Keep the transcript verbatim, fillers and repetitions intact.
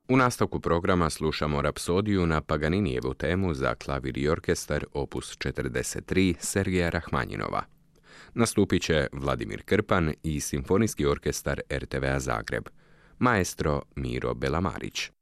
U nastavku programa slušamo rapsodiju na Paganinijevu temu za klavir i orkestar opus četrdeset tri Sergeja Rahmanjinova. Nastupit će Vladimir Krpan i Simfonijski orkestar er te vea Zagreb, maestro Miro Belamarić.